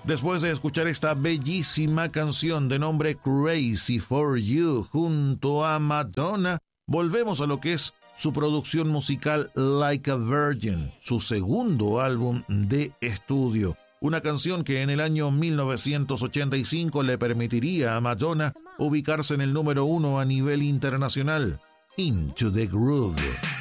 Después de escuchar esta bellísima canción de nombre Crazy for You junto a Madonna, volvemos a lo que es su producción musical Like a Virgin, su segundo álbum de estudio. Una canción que en el año 1985 le permitiría a Madonna ubicarse en el número 1 a nivel internacional, Into the Groove.